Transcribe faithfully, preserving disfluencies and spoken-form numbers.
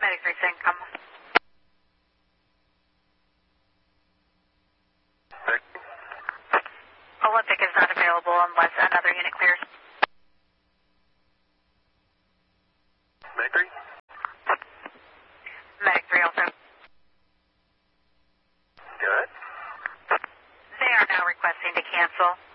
Medic three saying come. Olympic is not available unless another unit clears. Medic three? Medic three also. Good. They are now requesting to cancel.